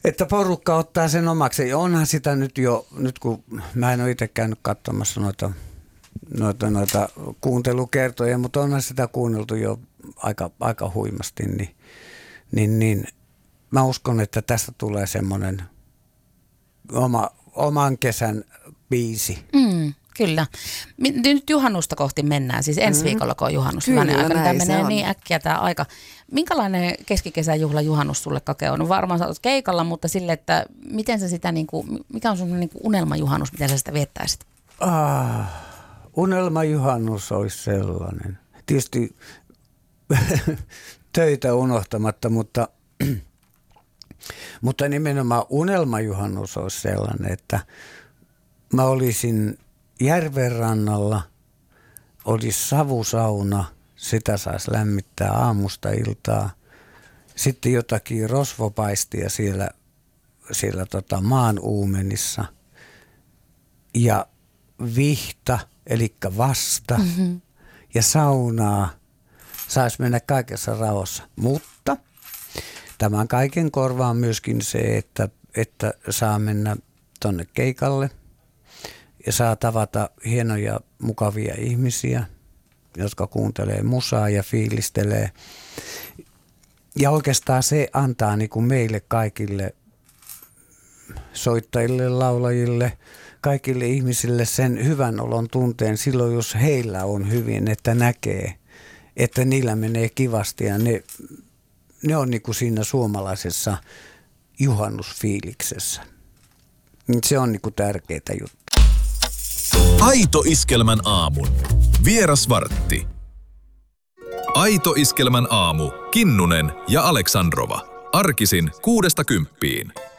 Että porukka ottaa sen omaksi. Ja onhan sitä nyt kun mä en ole itse käynyt katsomassa noita kuuntelukertoja, mutta onhan sitä kuunneltu jo aika huimasti, niin mä uskon, että tästä tulee semmoinen oman kesän biisi. Kyllä. Nyt juhannusta kohti mennään. Siis ensi viikolla, kun on juhannus. Kyllä, tämä menee niin äkkiä tämä aika. Minkälainen keskikesäjuhla juhannus sulle, Kake, on? No varmaan sä olet keikalla, mutta sille, että miten sä sitä, mikä on sun unelmajuhannus, miten sä sitä viettäisit? Unelmajuhannus olisi sellainen. Tietysti töitä unohtamatta, mutta nimenomaan unelmajuhannus olisi sellainen, että mä olisin järvenrannalla, olisi savusauna, sitä saisi lämmittää aamusta iltaa. Sitten jotakin rosvopaistia siellä maan uumenissa ja vihta, eli vasta ja saunaa saisi mennä kaikessa rauhassa. Mutta tämän kaiken korvaa myöskin se, että saa mennä tonne keikalle ja saa tavata hienoja, mukavia ihmisiä, jotka kuuntelee musaa ja fiilistelee. Ja oikeastaan se antaa niin kuin meille kaikille soittajille, laulajille, kaikille ihmisille sen hyvän olon tunteen silloin, jos heillä on hyvin, että näkee, että niillä menee kivasti ja ne on niin kuin siinä suomalaisessa juhannusfiiliksessä. Se on niin kuin tärkeää juttu. Aito Iskelmän aamu. Vierasvartti. Aito Iskelmän aamu. Kinnunen ja Aleksandrova. Arkisin 6–10.